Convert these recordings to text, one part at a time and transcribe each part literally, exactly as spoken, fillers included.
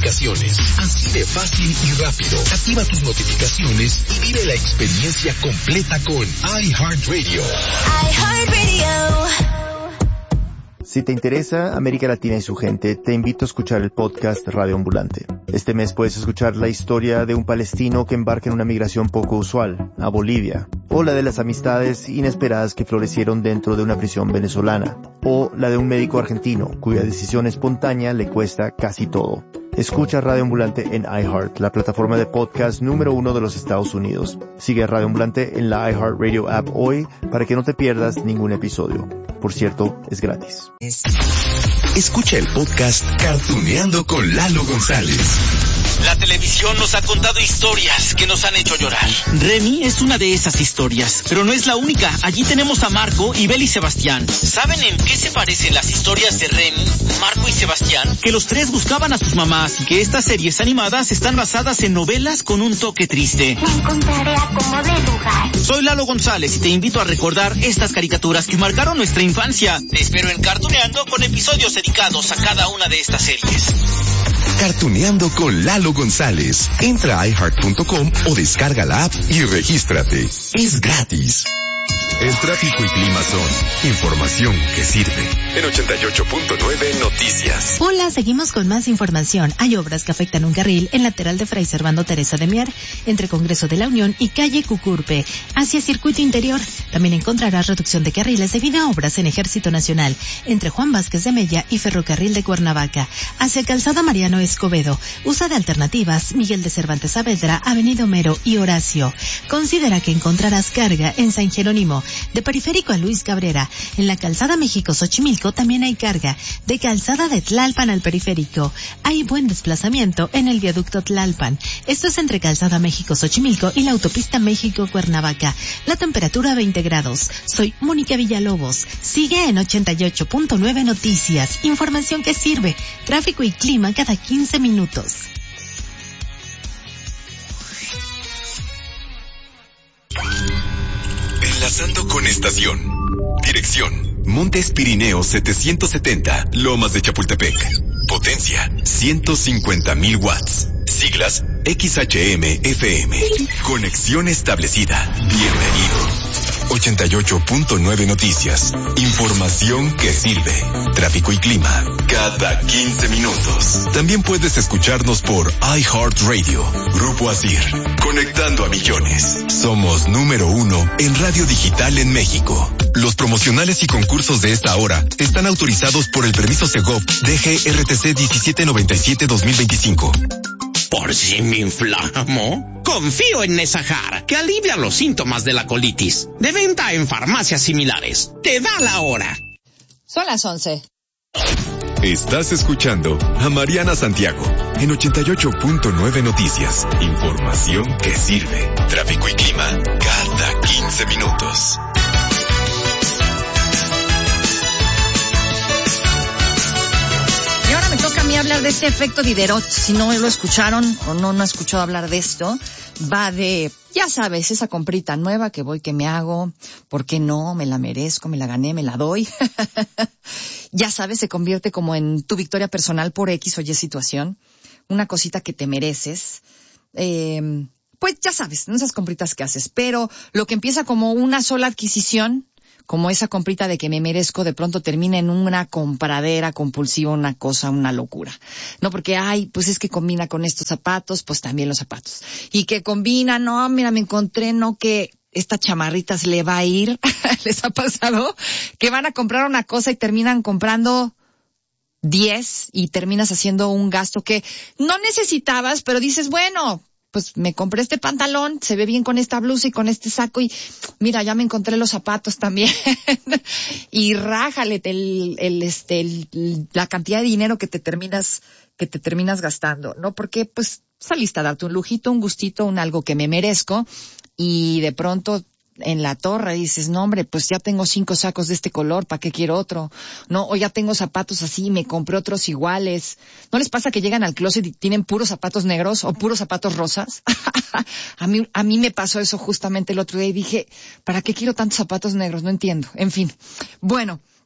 notificaciones. Así de fácil y rápido. Activa tus notificaciones y vive la experiencia completa con iHeartRadio. iHeartRadio. Si te interesa América Latina y su gente, te invito a escuchar el podcast Radio Ambulante. Este mes puedes escuchar la historia de un palestino que embarca en una migración poco usual, a Bolivia, o la de las amistades inesperadas que florecieron dentro de una prisión venezolana, o la de un médico argentino cuya decisión espontánea le cuesta casi todo. Escucha Radio Ambulante en iHeart, la plataforma de podcast número uno de los Estados Unidos. Sigue a Radio Ambulante en la iHeartRadio app hoy para que no te pierdas ningún episodio. Por cierto, es gratis. Escucha el podcast Cartuneando con Lalo González. La televisión nos ha contado historias que nos han hecho llorar. Remy es una de esas historias, pero no es la única. Allí tenemos a Marco, Ibel y Sebastián. ¿Saben en qué se parecen las historias de Remy, Marco y Sebastián? Que los tres buscaban a sus mamás y que estas series animadas están basadas en novelas con un toque triste. Me encontraré a como de lugar. Soy Lalo González y te invito a recordar estas caricaturas que marcaron nuestra infancia. Te espero en Cartuneando con episodios dedicados a cada una de estas series. Cartuneando con Lalo González. Entra a iHeart punto com o descarga la app y regístrate. Es gratis. El tráfico y clima son información que sirve. En ochenta y ocho punto nueve Noticias. Hola, seguimos con más información. Hay obras que afectan un carril en lateral de Fray Servando Teresa de Mier, entre Congreso de la Unión y calle Cucurpe, hacia Circuito Interior. También encontrarás reducción de carriles debido a obras en Ejército Nacional, entre Juan Vázquez de Mella y Ferrocarril de Cuernavaca, hacia Calzada Mariano Escobedo. Usa de alternativas Miguel de Cervantes Saavedra, Avenida Homero y Horacio. Considera que encontrarás carga en San Jerónimo. De Periférico a Luis Cabrera, en la Calzada México-Xochimilco también hay carga. De Calzada de Tlalpan al Periférico, hay buen desplazamiento en el viaducto Tlalpan. Esto es entre Calzada México-Xochimilco y la autopista México-Cuernavaca. La temperatura veinte grados. Soy Mónica Villalobos. Sigue en ochenta y ocho punto nueve Noticias. Información que sirve. Tráfico y clima cada quince minutos. Enlazando con estación. Dirección: Montes Pirineos setecientos setenta, Lomas de Chapultepec. Potencia: ciento cincuenta mil watts. Siglas: X H M F M. Conexión establecida. Bienvenido. ochenta y ocho punto nueve Noticias. Información que sirve. Tráfico y clima cada quince minutos. También puedes escucharnos por iHeartRadio. Grupo Asir. Conectando a millones. Somos número uno en radio digital en México. Los promocionales y concursos de esta hora están autorizados por el permiso Segov D G R T C diecisiete noventa y siete dos mil veinticinco. Por si me inflamo, confío en Nesajar, que alivia los síntomas de la colitis. De venta en farmacias similares. Te da la hora. Son las once. Estás escuchando a Mariana Santiago en ochenta y ocho punto nueve Noticias. Información que sirve. Tráfico y clima cada quince minutos. Y ahora me toca a mí hablar de este efecto Diderot. Si no lo escucharon o no, no he escuchado hablar de esto, va de, ya sabes, esa comprita nueva que voy, que me hago, ¿por qué no? Me la merezco, me la gané, me la doy. Ya sabes, se convierte como en tu victoria personal por X o Y situación. Una cosita que te mereces. Eh, pues ya sabes, ¿no? Esas compritas que haces. Pero lo que empieza como una sola adquisición, como esa comprita de que me merezco, de pronto termina en una compradera compulsiva, una cosa, una locura. No, porque, ay, pues es que combina con estos zapatos, pues también los zapatos. Y que combina, no, mira, me encontré, no, que esta chamarrita se le va a ir. ¿Les ha pasado? Que van a comprar una cosa y terminan comprando diez y terminas haciendo un gasto que no necesitabas, pero dices, bueno, pues me compré este pantalón, se ve bien con esta blusa y con este saco y mira, ya me encontré los zapatos también. Y rájale el, el, este, el, la cantidad de dinero que te terminas, que te terminas gastando, ¿no? Porque pues saliste a darte un lujito, un gustito, un algo que me merezco y de pronto en la torre dices, no hombre, pues ya tengo cinco sacos de este color, ¿para qué quiero otro? No, o ya tengo zapatos así, me compré otros iguales. ¿No les pasa que llegan al closet y tienen puros zapatos negros o puros zapatos rosas? a mí, a mí me pasó eso justamente el otro día y dije, ¿para qué quiero tantos zapatos negros? No entiendo. En fin. Bueno,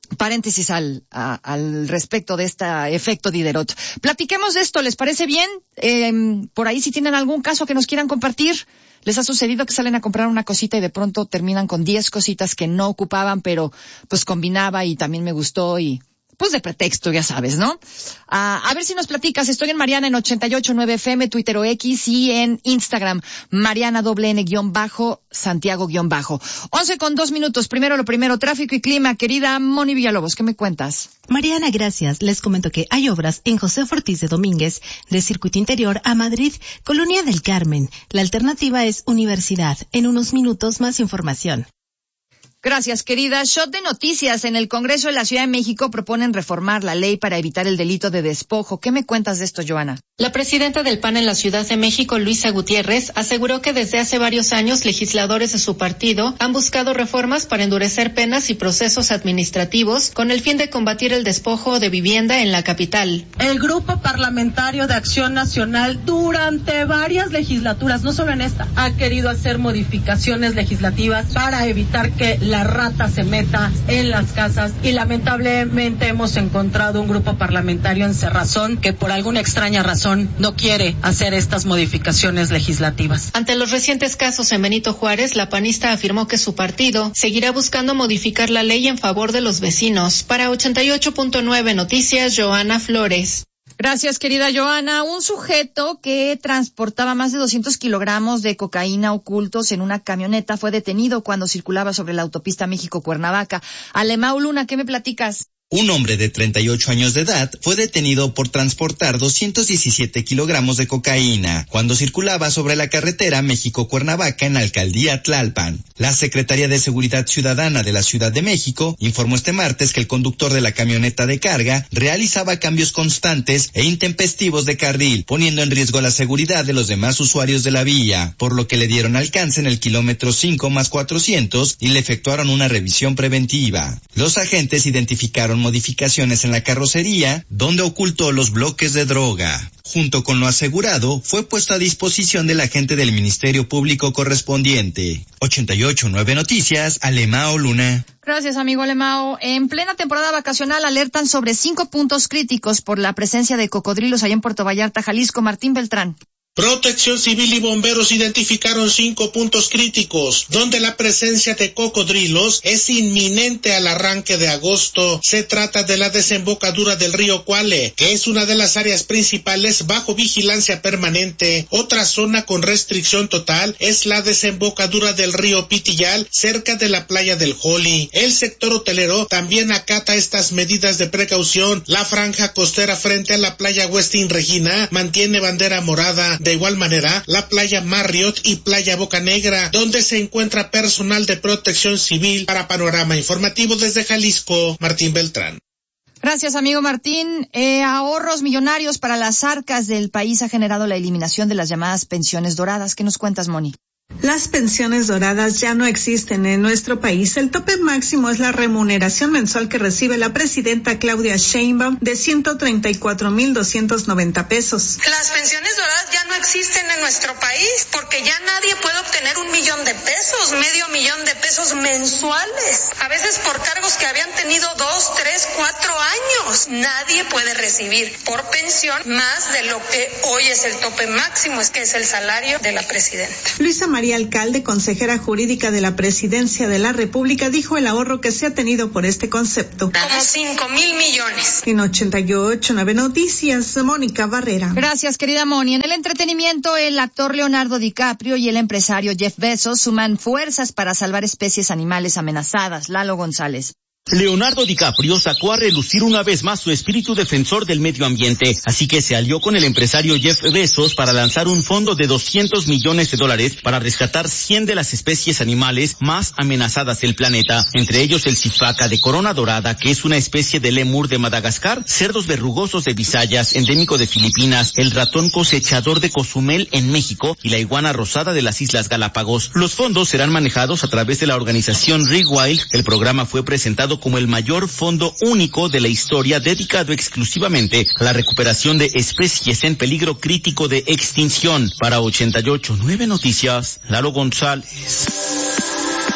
paréntesis al, a, al respecto de este efecto Diderot. Platiquemos de esto, ¿les parece bien? Eh, por ahí si tienen algún caso que nos quieran compartir. ¿Les ha sucedido que salen a comprar una cosita y de pronto terminan con diez cositas que no ocupaban, pero pues combinaba y también me gustó y pues de pretexto, ya sabes, ¿no? Uh, a ver si nos platicas. Estoy en Mariana en ochenta y ocho punto nueve F M, Twitter o X, y en Instagram, Mariana doble N guión bajo, Santiago guión bajo. Once con dos minutos. Primero lo primero, tráfico y clima. Querida Moni Villalobos, ¿qué me cuentas? Mariana, gracias. Les comento que hay obras en José Ortiz de Domínguez, de Circuito Interior a Madrid, Colonia del Carmen. La alternativa es Universidad. En unos minutos más información. Gracias, querida. Shot de noticias. En el Congreso de la Ciudad de México proponen reformar la ley para evitar el delito de despojo. ¿Qué me cuentas de esto, Joana? La presidenta del P A N en la Ciudad de México, Luisa Gutiérrez, aseguró que desde hace varios años legisladores de su partido han buscado reformas para endurecer penas y procesos administrativos con el fin de combatir el despojo de vivienda en la capital. El Grupo Parlamentario de Acción Nacional durante varias legislaturas, no solo en esta, ha querido hacer modificaciones legislativas para evitar que la rata se meta en las casas, y lamentablemente hemos encontrado un grupo parlamentario en cerrazón que por alguna extraña razón no quiere hacer estas modificaciones legislativas. Ante los recientes casos en Benito Juárez, la panista afirmó que su partido seguirá buscando modificar la ley en favor de los vecinos. Para ochenta y ocho punto nueve Noticias, Joana Flores. Gracias, querida Joana. Un sujeto que transportaba más de doscientos kilogramos de cocaína ocultos en una camioneta fue detenido cuando circulaba sobre la autopista México-Cuernavaca. Alemão Luna, ¿qué me platicas? Un hombre de treinta y ocho años de edad fue detenido por transportar doscientos diecisiete kilogramos de cocaína cuando circulaba sobre la carretera México-Cuernavaca en la alcaldía Tlalpan. La Secretaría de Seguridad Ciudadana de la Ciudad de México informó este martes que el conductor de la camioneta de carga realizaba cambios constantes e intempestivos de carril, poniendo en riesgo la seguridad de los demás usuarios de la vía, por lo que le dieron alcance en el kilómetro cinco más cuatrocientos y le efectuaron una revisión preventiva. Los agentes identificaron modificaciones en la carrocería, donde ocultó los bloques de droga. Junto con lo asegurado, fue puesto a disposición del agente del Ministerio Público correspondiente. ochenta y ocho punto nueve Noticias, Alemão Luna. Gracias, amigo Alemão. En plena temporada vacacional alertan sobre cinco puntos críticos por la presencia de cocodrilos allá en Puerto Vallarta, Jalisco. Martín Beltrán. Protección Civil y bomberos identificaron cinco puntos críticos, donde la presencia de cocodrilos es inminente al arranque de agosto. Se trata de la desembocadura del río Cuale, que es una de las áreas principales bajo vigilancia permanente. Otra zona con restricción total es la desembocadura del río Pitillal, cerca de la playa del Joli. El sector hotelero también acata estas medidas de precaución. La franja costera frente a la playa Westin Regina mantiene bandera morada. De igual manera, la playa Marriott y playa Boca Negra, donde se encuentra personal de protección civil. Para Panorama Informativo desde Jalisco, Martín Beltrán. Gracias, amigo Martín. Eh, ahorros millonarios para las arcas del país ha generado la eliminación de las llamadas pensiones doradas. ¿Qué nos cuentas, Moni? Las pensiones doradas ya no existen en nuestro país. El tope máximo es la remuneración mensual que recibe la presidenta Claudia Sheinbaum de ciento treinta y cuatro mil doscientos noventa pesos. Las pensiones doradas ya no existen en nuestro país porque ya nadie puede obtener un millón de pesos, medio millón de pesos mensuales. A veces por cargos que habían tenido dos, tres, cuatro años. Nadie puede recibir por pensión más de lo que hoy es el tope máximo, es que es el salario de la presidenta. Luisa María Alcalde, consejera jurídica de la Presidencia de la República, dijo el ahorro que se ha tenido por este concepto. Como cinco mil millones. En ochenta y ocho punto nueve Noticias, Mónica Barrera. Gracias, querida Moni. En el entretenimiento, el actor Leonardo DiCaprio y el empresario Jeff Bezos suman fuerzas para salvar especies animales amenazadas. Lalo González. Leonardo DiCaprio sacó a relucir una vez más su espíritu defensor del medio ambiente, así que se alió con el empresario Jeff Bezos para lanzar un fondo de doscientos millones de dólares para rescatar cien de las especies animales más amenazadas del planeta, entre ellos el sifaca de corona dorada, que es una especie de lémur de Madagascar, cerdos verrugosos de Visayas, endémico de Filipinas, el ratón cosechador de Cozumel en México y la iguana rosada de las Islas Galápagos. Los fondos serán manejados a través de la organización ReWild. El programa fue presentado como el mayor fondo único de la historia dedicado exclusivamente a la recuperación de especies en peligro crítico de extinción. Para ochenta y ocho punto nueve Noticias, Lalo González.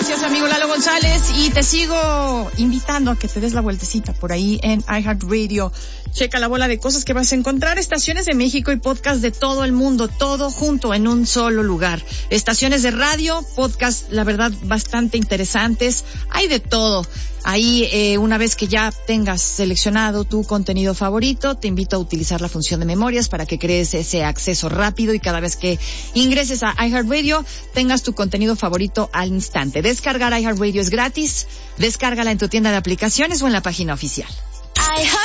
Gracias, amigo Lalo González. Y te sigo invitando a que te des la vueltecita por ahí en iHeartRadio. Checa la bola de cosas que vas a encontrar. Estaciones de México y podcast de todo el mundo. Todo junto en un solo lugar. Estaciones de radio, podcast, la verdad, bastante interesantes. Hay de todo. Ahí, eh, una vez que ya tengas seleccionado tu contenido favorito, te invito a utilizar la función de memorias para que crees ese acceso rápido y cada vez que ingreses a iHeartRadio tengas tu contenido favorito al instante. Descargar iHeartRadio es gratis. Descárgala en tu tienda de aplicaciones o en la página oficial.